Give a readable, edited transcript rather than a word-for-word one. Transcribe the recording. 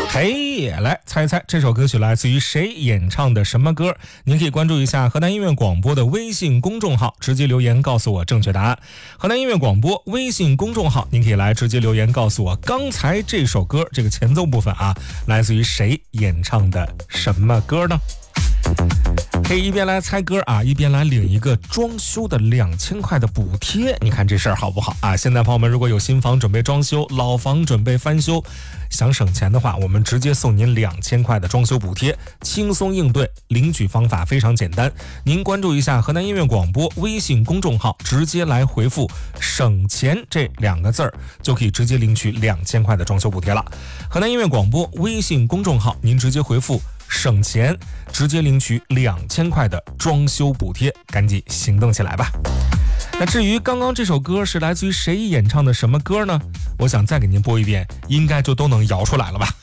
嘿，来猜一猜这首歌曲来自于谁演唱的什么歌？您可以关注一下河南音乐广播的微信公众号，直接留言告诉我正确答案。河南音乐广播微信公众号，您可以来直接留言告诉我刚才这首歌这个前奏部分啊，来自于谁演唱的什么歌呢？可以一边来猜歌啊，一边来领一个装修的2000块的补贴，你看这事儿好不好啊？现在朋友们如果有新房准备装修，老房准备翻修，想省钱的话，我们直接送您2000块的装修补贴，轻松应对，领取方法非常简单，您关注一下河南音乐广播微信公众号，直接来回复省钱这2个字儿，就可以直接领取2000块的装修补贴了。河南音乐广播微信公众号，您直接回复省钱，直接领取2000块的装修补贴，赶紧行动起来吧。那至于刚刚这首歌是来自于谁演唱的什么歌呢？我想再给您播一遍，应该就都能摇出来了吧。